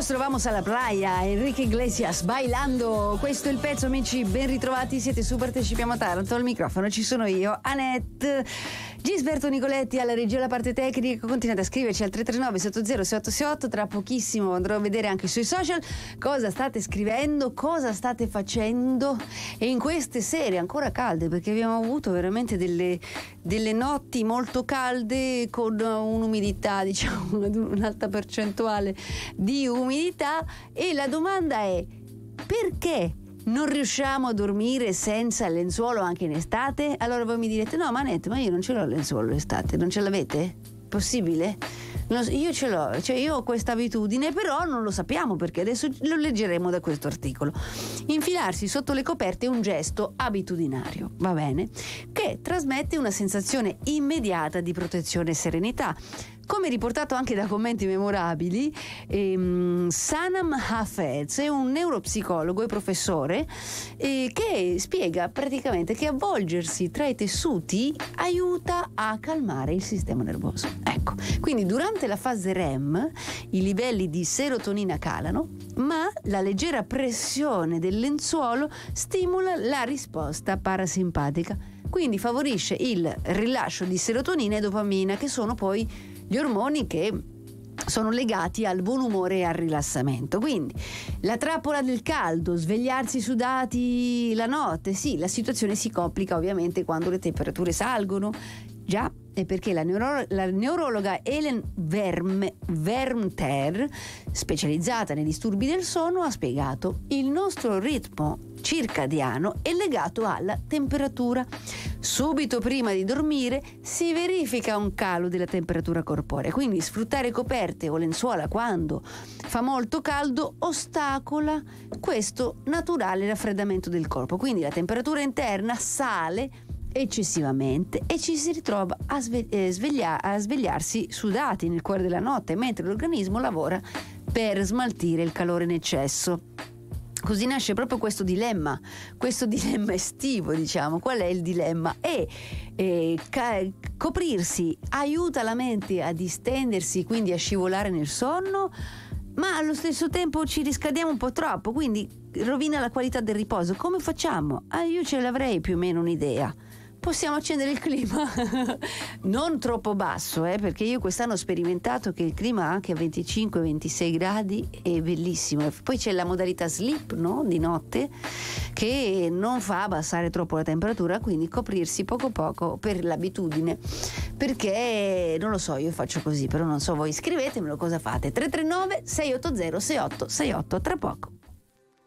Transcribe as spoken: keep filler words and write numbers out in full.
Nos trovamos alla playa, Enrique Iglesias bailando. Questo è il pezzo, amici, ben ritrovati, siete su Partecipiamo a Taranto. Al microfono ci sono io, Annette, Gisberto Nicoletti alla regia, la parte tecnica. Continuate a scriverci al tre tre nove sette zero sei otto sei otto. Tra pochissimo andrò a vedere anche sui social cosa state scrivendo, cosa state facendo. E in queste sere ancora calde, perché abbiamo avuto veramente delle, delle notti molto calde con un'umidità, diciamo, un'alta percentuale di umidità. E la domanda è: perché non riusciamo a dormire senza il lenzuolo anche in estate? Allora voi mi direte: no, Manette, ma io non ce l'ho il lenzuolo l'estate. Non ce l'avete? Possibile? No, io ce l'ho, cioè io ho questa abitudine, però non lo sappiamo, perché adesso lo leggeremo da questo articolo. Infilarsi sotto le coperte è un gesto abitudinario, va bene, che trasmette una sensazione immediata di protezione e serenità. Come riportato anche da commenti memorabili, ehm, Sanam Hafez è un neuropsicologo e professore eh, che spiega praticamente che avvolgersi tra i tessuti aiuta a calmare il sistema nervoso. Ecco, quindi durante la fase R E M i livelli di serotonina calano, ma la leggera pressione del lenzuolo stimola la risposta parasimpatica, quindi favorisce il rilascio di serotonina e dopamina, che sono poi gli ormoni che sono legati al buon umore e al rilassamento. Quindi la trappola del caldo, svegliarsi sudati la notte, sì, la situazione si complica ovviamente quando le temperature salgono. Già, è perché la, neuro- la neurologa Helen Verm- Vermter, specializzata nei disturbi del sonno, ha spiegato: il nostro ritmo circadiano è legato alla temperatura. Subito prima di dormire si verifica un calo della temperatura corporea, quindi sfruttare coperte o lenzuola quando fa molto caldo ostacola questo naturale raffreddamento del corpo, quindi la temperatura interna sale eccessivamente e ci si ritrova a, sve- eh, sveglia- a svegliarsi sudati nel cuore della notte, mentre l'organismo lavora per smaltire il calore in eccesso. Così nasce proprio questo dilemma, questo dilemma estivo, diciamo. Qual è il dilemma? E eh, ca- coprirsi aiuta la mente a distendersi, quindi a scivolare nel sonno, ma allo stesso tempo ci riscaldiamo un po' troppo, quindi rovina la qualità del riposo. Come facciamo? Ah, io ce l'avrei più o meno un'idea. Possiamo accendere il clima non troppo basso, eh, perché io quest'anno ho sperimentato che il clima anche a venticinque ventisei gradi è bellissimo. Poi c'è la modalità sleep, no? Di notte, che non fa abbassare troppo la temperatura, quindi coprirsi poco poco per l'abitudine, perché non lo so, io faccio così, però non so voi. Scrivetemelo cosa fate. tre tre nove sei otto zero sei otto sei otto. Tra poco